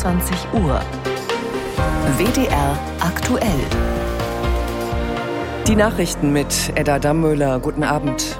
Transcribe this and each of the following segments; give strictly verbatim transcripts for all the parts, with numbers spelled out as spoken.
zweiundzwanzig Uhr. W D R aktuell. Die Nachrichten mit Edda Dammöller. Guten Abend.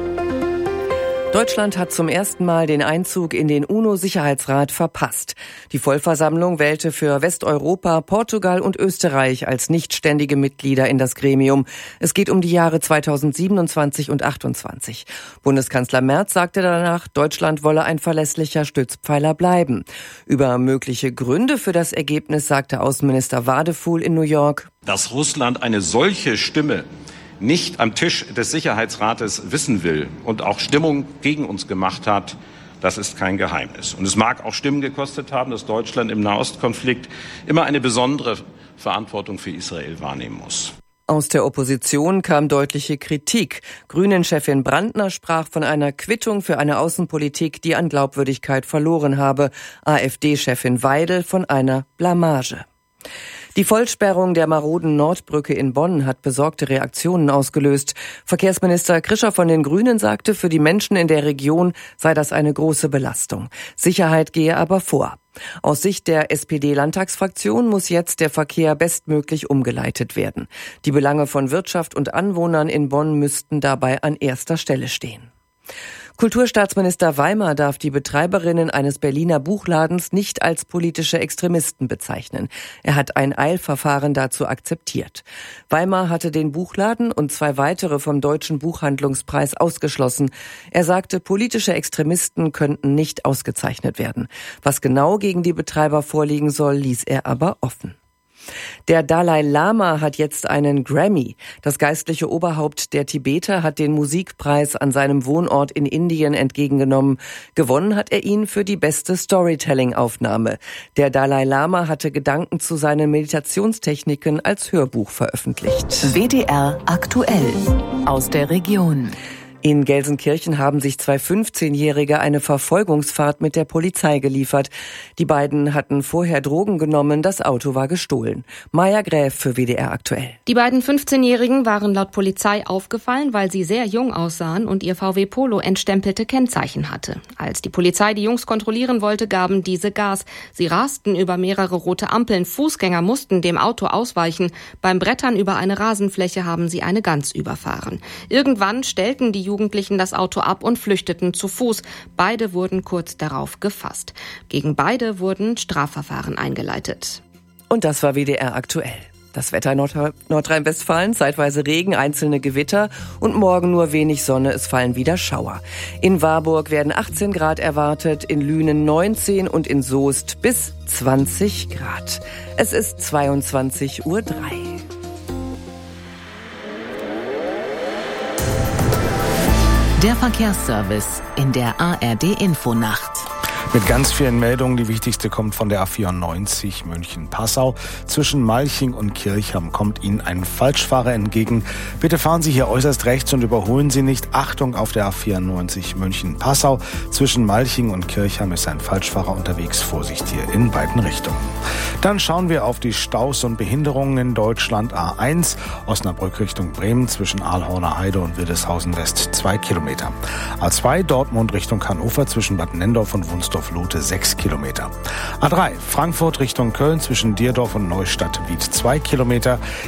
Deutschland hat zum ersten Mal den Einzug in den UNO-Sicherheitsrat verpasst. Die Vollversammlung wählte für Westeuropa, Portugal und Österreich als nichtständige Mitglieder in das Gremium. Es geht um die Jahre zweitausendsiebenundzwanzig und achtundzwanzig. Bundeskanzler Merz sagte danach, Deutschland wolle ein verlässlicher Stützpfeiler bleiben. Über mögliche Gründe für das Ergebnis sagte Außenminister Wadefuhl in New York: Dass Russland eine solche Stimme nicht am Tisch des Sicherheitsrates wissen will und auch Stimmung gegen uns gemacht hat, das ist kein Geheimnis. Und es mag auch Stimmen gekostet haben, dass Deutschland im Nahostkonflikt immer eine besondere Verantwortung für Israel wahrnehmen muss. Aus der Opposition kam deutliche Kritik. Grünen-Chefin Brandner sprach von einer Quittung für eine Außenpolitik, die an Glaubwürdigkeit verloren habe. AfD-Chefin Weidel von einer Blamage. Die Vollsperrung der maroden Nordbrücke in Bonn hat besorgte Reaktionen ausgelöst. Verkehrsminister Krischer von den Grünen sagte, für die Menschen in der Region sei das eine große Belastung. Sicherheit gehe aber vor. Aus Sicht der S P D-Landtagsfraktion muss jetzt der Verkehr bestmöglich umgeleitet werden. Die Belange von Wirtschaft und Anwohnern in Bonn müssten dabei an erster Stelle stehen. Kulturstaatsminister Weimer darf die Betreiberinnen eines Berliner Buchladens nicht als politische Extremisten bezeichnen. Er hat ein Eilverfahren dazu akzeptiert. Weimer hatte den Buchladen und zwei weitere vom Deutschen Buchhandlungspreis ausgeschlossen. Er sagte, politische Extremisten könnten nicht ausgezeichnet werden. Was genau gegen die Betreiber vorliegen soll, ließ er aber offen. Der Dalai Lama hat jetzt einen Grammy. Das geistliche Oberhaupt der Tibeter hat den Musikpreis an seinem Wohnort in Indien entgegengenommen. Gewonnen hat er ihn für die beste Storytelling-Aufnahme. Der Dalai Lama hatte Gedanken zu seinen Meditationstechniken als Hörbuch veröffentlicht. W D R aktuell aus der Region. In Gelsenkirchen haben sich zwei fünfzehnjährige eine Verfolgungsfahrt mit der Polizei geliefert. Die beiden hatten vorher Drogen genommen, das Auto war gestohlen. Maja Gräf für W D R aktuell. Die beiden fünfzehnjährigen waren laut Polizei aufgefallen, weil sie sehr jung aussahen und ihr V W Polo entstempelte Kennzeichen hatte. Als die Polizei die Jungs kontrollieren wollte, gaben diese Gas. Sie rasten über mehrere rote Ampeln. Fußgänger mussten dem Auto ausweichen. Beim Brettern über eine Rasenfläche haben sie eine Gans überfahren. Irgendwann stellten die Jugendlichen das Auto ab und flüchteten zu Fuß. Beide wurden kurz darauf gefasst. Gegen beide wurden Strafverfahren eingeleitet. Und das war W D R aktuell. Das Wetter in Nord- Nordrhein-Westfalen, zeitweise Regen, einzelne Gewitter und morgen nur wenig Sonne, es fallen wieder Schauer. In Warburg werden achtzehn Grad erwartet, in Lünen neunzehn und in Soest bis zwanzig Grad. Es ist zweiundzwanzig Uhr drei. Der Verkehrsservice in der A R D-Infonacht. Mit ganz vielen Meldungen. Die wichtigste kommt von der A vierundneunzig München-Passau. Zwischen Malching und Kirchham kommt Ihnen ein Falschfahrer entgegen. Bitte fahren Sie hier äußerst rechts und überholen Sie nicht. Achtung auf der A vierundneunzig München-Passau. Zwischen Malching und Kirchham ist ein Falschfahrer unterwegs. Vorsicht hier in beiden Richtungen. Dann schauen wir auf die Staus und Behinderungen in Deutschland. A eins Osnabrück Richtung Bremen zwischen Ahlhorner Heide und Wildeshausen West zwei Kilometer. A zwei Dortmund Richtung Hannover zwischen Bad Nendorf und Wunsdorf Lote sechs Kilometer. A drei Frankfurt Richtung Köln zwischen Dierdorf und Neustadt Wied zwei Kilometer.